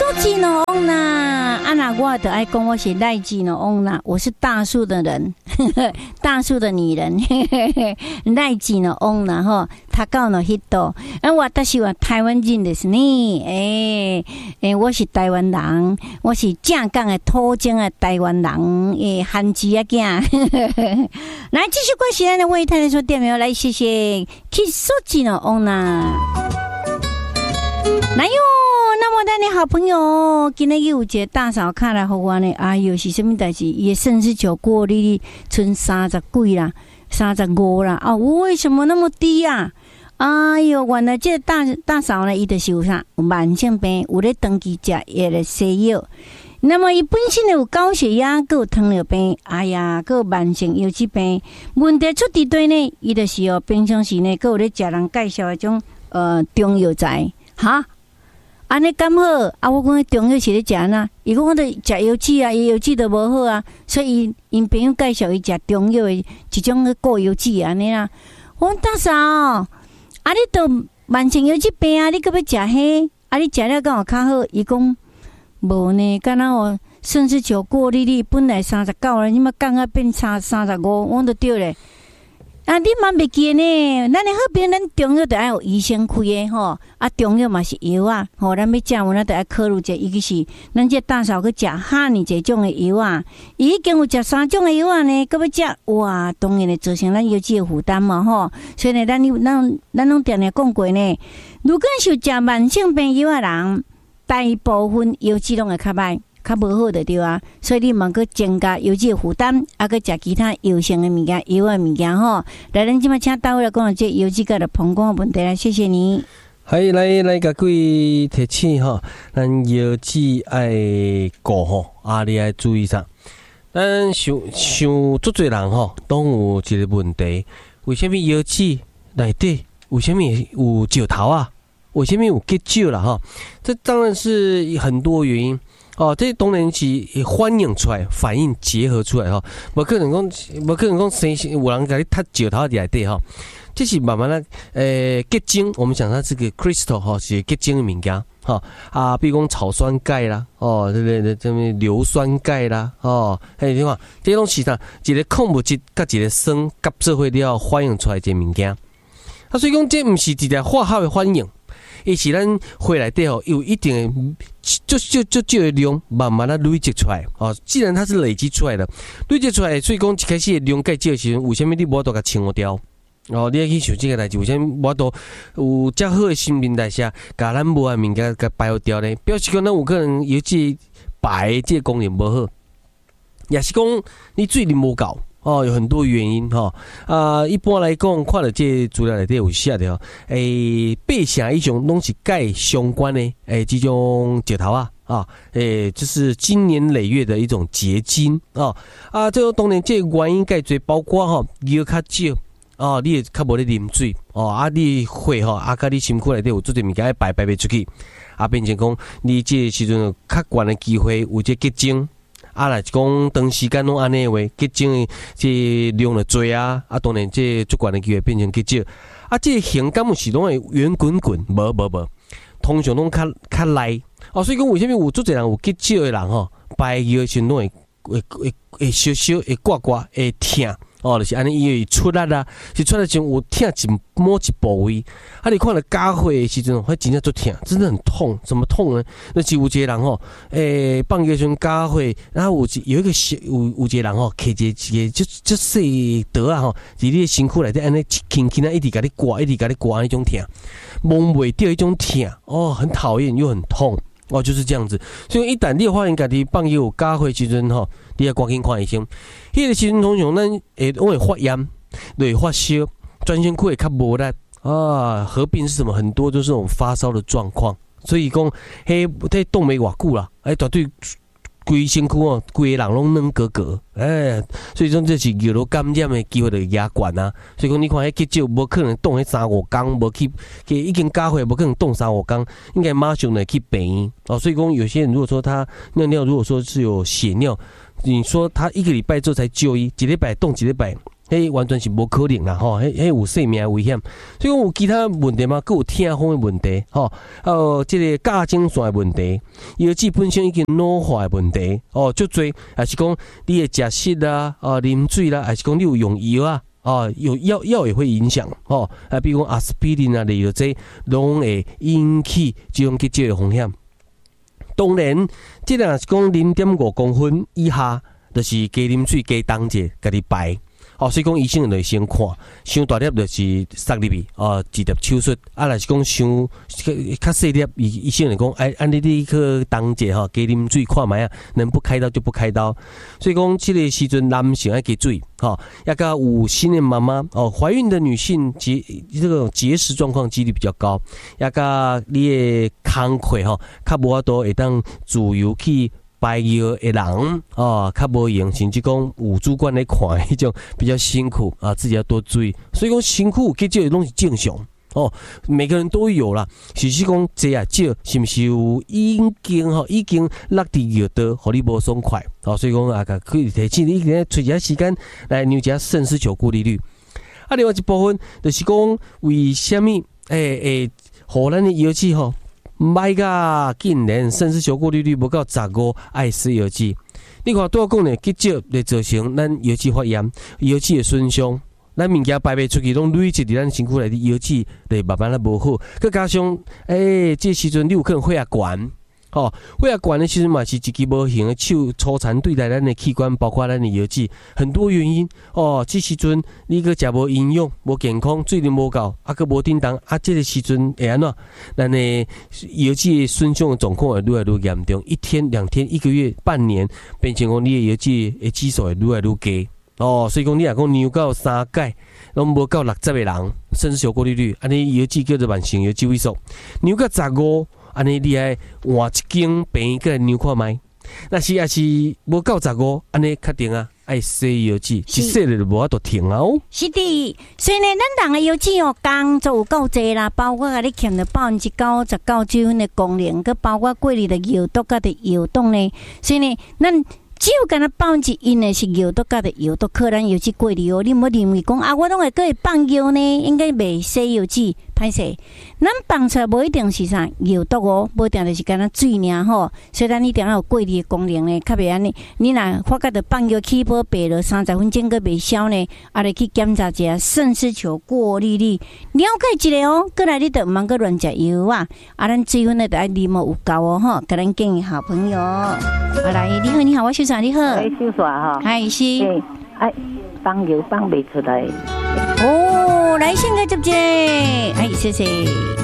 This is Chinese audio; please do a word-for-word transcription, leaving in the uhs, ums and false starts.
吉诺翁啦，啊那我的爱讲我是赖吉诺翁啦，我是大树的人，大树的女人，赖吉诺翁啦吼，他讲了许多。啊，我但是我台湾人です呢，诶、欸、诶、欸，我是台湾人，我是正港的土生的台湾人，诶、欸，汉字啊囝。来，继续关系咱的为太太说店名，来谢谢 Kiss 吉诺翁啦。来哟，那么咱的好朋友，今日有一个大嫂卡来给我呢，哎呦，是什么代志？伊生日球过哩剩三十几啦，三十五啦，啊，我为什么那么低啊？哎呦，原来这大大嫂呢，伊就是有啥有慢性病，有咧长期食药的西药。那么伊本身有高血压，佮有糖尿病，哎呀，佮有慢性腰子病。问题出伫对呢，伊就是哦，平常时呢，佮有咧食人介绍的种呃中药材，哈。安尼刚好啊！我讲中药是咧食哪？伊讲我得食药剂啊，伊药剂都无好啊，所以因朋友介绍伊食中药的一种个固药剂安尼啦。我讲大嫂，啊你都慢性腰子病啊，你搁要食迄？啊你食了敢有较好？伊讲无呢，敢若哦，甚至就过你你本来三十九了，你嘛降啊变差三十五，我都对咧。啊，你蛮袂记呢？咱的好朋友，咱中药得爱有医生开的吼，啊，中药嘛是药啊，吼，咱要食有咱得爱考虑者，尤其是咱这大嫂去食哈尼这种的药啊，伊已经有食三种的药啊呢，搁要食哇，当然会造成咱药剂的负担嘛吼。所以呢，咱咱咱拢定定讲过呢，如果是食慢性病药的人，大部分药剂拢会较歹。较无好的对啊，所以你莫去增加药剂的负担，啊，去食其他药性的物件、药的物件吼。来，咱即马请到来讲这药剂甲的膀胱的问题啦，谢谢你。 嗨，来来，甲各位提醒吼，咱药剂爱顾吼，啊，你爱注意啥？咱想想足侪人吼，都有一个问题，为什么药剂内底为什么有石头啊？为什么有结石啦？哈，这当然是很多原因。哦，这当然是反映出来，反应结合出来哈。无可能讲，无可能讲生有人甲你踢石头伫内底哈。这是慢慢的，诶、欸，结晶，我们讲它是个 crystal 哈，是结晶的物件哈。啊，比如讲草酸钙啦，哦，这个这个硫酸钙啦，哦，还有你看，这种是啥？一个矿物质甲一个酸夹做伙了反映出来这物件。啊，所以讲这毋是一个化学的反应。伊是咱血内底吼有一定的就就就就的量，慢慢的累积出来哦。既然它是累积出来的，累积出来，所以讲一开始的量介少时阵，为什么你无都甲清掉？哦，你要去想这个代志，为什么无都有遮好的新陈代谢，甲咱无的物件甲排掉呢？表示讲咱有可能有这排这功能无好，也是讲你水啉无够。哦，有很多原因哈、哦、啊！一般来讲，看到这资料内底有写的哦，诶，八成以上拢是钙相关的诶，这种石头啊啊，诶，就是经年累月的一种结晶啊啊！这个当然，这原因介侪包括哈，药较少哦，你也较无咧啉水哦，啊，你血吼啊，甲你身躯内底有做啲物件要排排袂出去，啊，变成讲你这时阵较悬的机会有这结晶。啊，来讲长时间拢安尼话，结晶的这量就多啊，啊，当然这足悬的机会变成结石。啊，这形感有时拢会圆滚滚，无无无，通常拢较较赖。哦，所以讲为什么有足侪人有结石的人吼，排药时拢会会会会烧烧，会刮刮，会痛。哦，就是安尼，伊会出力啦，是出力时有痛一某一部位。啊，你看了加血的时阵，迄真正足痛，真的很痛。怎么痛呢？那是有一个人吼，诶、欸，放药时加血，然后有一有一个有有一个人吼，摕一个一个就就细刀啊吼，伫你的身躯内底安尼轻轻啊，一直甲你刮，一直甲你刮，那种痛，摸袂掉一种痛，哦，很讨厌又很痛。哦，就是这样子，所以一旦你发现家己放药有加血时阵吼，你要赶紧看医生。迄个时阵通常咱会会发炎，会发烧，专身躯会较无力啊。合并是什么？很多都是这种发烧的状况。所以讲，迄迄冻没偌久啦，哎，绝对规身躯哦，规个人拢软格格，哎，所以讲这是药物感染的机会就压悬啊。所以讲，你看迄结石无可能冻迄三五天，无去，已经加血无可能冻三五天，应该马上来去病院哦。所以讲，有些人如果说他尿尿，如果说是有血尿，你说他一个礼拜之后才就医，一礼拜冻一礼拜， 迄完全是无可能啦吼，迄迄有生命危险。所以讲有其他问题嘛，佮有痛风的问题吼，还有即个甲状腺的问题，药剂本身已经老化的问题哦，足多，还是讲你的食食啊、啊啉水啦，还是讲你有用药啊。哦，有药药也会影响哦，啊，比如讲阿司匹林啊，类的这拢会引起这种急救的风险。当然，即若是讲零点五公分以下，就是加啉水、加当者，家己排。哦，所以讲医生就先看，伤大粒就是塞入去，哦，直接手术。啊，若是讲伤较细粒，医医生就讲，哎，按你你去当者吼，加啉水看卖啊，能不开刀就不开刀。所以讲，即个时阵男性爱加水，吼，也甲有新的妈妈哦，怀孕的女性结这个结石状况几率比较高，也甲你的工课吼，较无法度会当自由去。排药的人哦，较无用，甚至讲有主管来看，迄种比较辛苦啊，自己要多注意。所以讲辛苦急救的东西正常哦，每个人都有啦。只是讲这啊少是毋是有已经吼已经落伫药刀，互你无爽快哦。所以讲啊，可以提醒你一个找一下时间来量一下肾丝球过滤率。啊，另外一部分就是讲为虾米诶诶，互咱的药剂吼。歹甲竟然肾丝球过滤率无到十五，爱食药剂。你看拄仔讲呢，急救会造成咱药剂发炎，药剂的损伤，咱物件排袂出去，拢累积伫咱身躯内底，药剂会慢慢啊无好。佮加上，诶、欸，这时阵你有可能血压悬。哦，血压悬的其实嘛是一支无形的手粗残对待咱的器官，包括咱的药剂，很多原因。哦，这时阵你个食无营养、无健康、水啉无够，啊，佮无叮当，啊，这个时阵会安怎？咱的药剂损伤的状况会愈来愈严重，一天、两天、一个月、半年，变成讲你的药剂的指数会愈来愈低。哦，所以讲你若讲量到三解，拢无到六十个人，肾丝球过滤率，安尼药剂叫做慢性药剂萎缩，量到十五。安尼你爱换一间病院过来量看卖，那是也是无够十五，安尼确定啊，爱洗药剂，一洗了就无法度停啊哦。 是的，所以呢，咱人的药剂哦，工作有够济啦，包括啊你欠了百分之九十九九分的功能，佮包括过滤的药毒甲的药毒呢，所以呢，咱。只有敢若百分之一呢是药毒甲的药毒，可能药剂过滤哦。你唔好认为讲啊，我拢会过会放药呢，应该袂洗药剂，歹势。咱放出来无一定是啥药毒哦，无一定就是敢若水尔吼。所以咱一定要有过滤的功能呢，较袂安尼。你若发觉着放药起泡白了三十分钟个袂消呢，啊，来去检查一下肾丝球过滤率，了解一下哦。过来你就毋通个乱食药啊，啊，咱水分呢就爱啉哦有够哦吼。甲咱建议好朋友，啊来，你好，你好，我小。你好， 哎，小耍哈， 嗨是， 哎，放油放不出来。 哦，来先个接接，哎，谢谢。